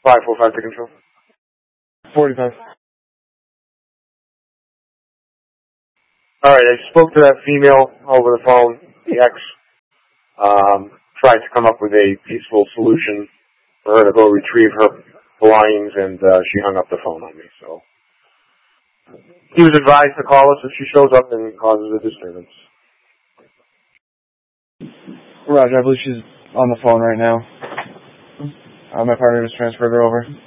545 to control. 45. Alright, I spoke to that female over the phone. The ex tried to come up with a peaceful solution for her to go retrieve her belongings, and she hung up the phone on me. So he was advised to call us if she shows up and causes a disturbance. Roger, I believe she's on the phone right now. My partner just transferred her over.